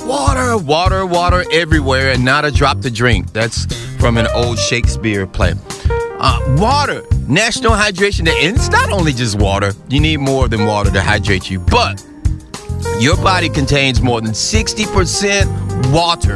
water, water, water everywhere and not a drop to drink. That's from an old Shakespeare play. Water, National Hydration Day. And it's not only just water. You need more than water to hydrate you. But your body contains more than 60% water,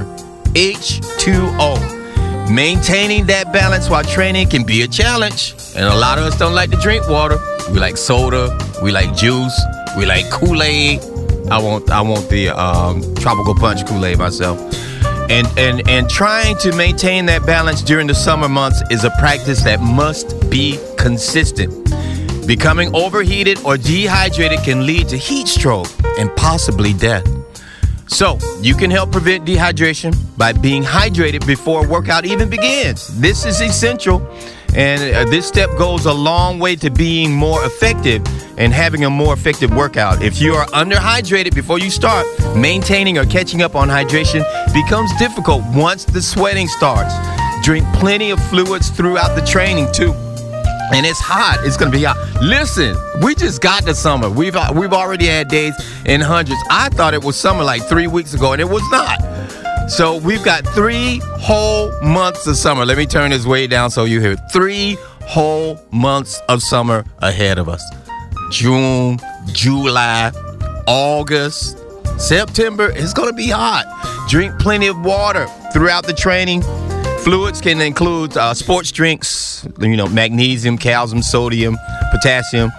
H2O. Maintaining that balance while training can be a challenge. And a lot of us don't like to drink water. We like soda. We like juice. We like Kool-Aid. I want the tropical punch Kool-Aid myself. And trying to maintain that balance during the summer months is a practice that must be consistent. Becoming overheated or dehydrated can lead to heat stroke and possibly death. So, you can help prevent dehydration by being hydrated before a workout even begins. This is essential, and this step goes a long way to being more effective and having a more effective workout. If you are underhydrated before you start, maintaining or catching up on hydration becomes difficult once the sweating starts. Drink plenty of fluids throughout the training, too. And it's hot. It's going to be hot. Listen, we just got the summer. We've already had days in hundreds. I thought it was summer like 3 weeks ago, and it was not. So we've got 3 whole months of summer. Let me turn this way down so you hear it. 3 whole months of summer ahead of us. June, July, August, September. It's going to be hot. Drink plenty of water throughout the training. Fluids can include sports drinks, magnesium, calcium, sodium, potassium,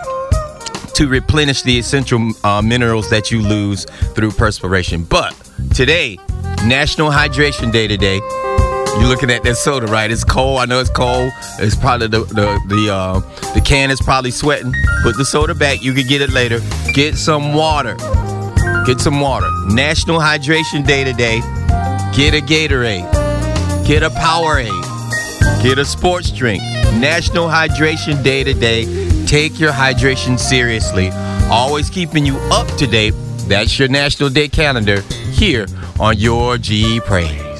to replenish the essential minerals that you lose through perspiration. But today, National Hydration Day today. You're looking at that soda, right? It's cold. I know it's cold. It's probably the can is probably sweating. Put the soda back. You can get it later. Get some water. Get some water. National Hydration Day today. Get a Gatorade. Get a Powerade. Get a sports drink. National Hydration Day today. Take your hydration seriously. Always keeping you up to date. That's your National Day calendar here on Your GE Pray.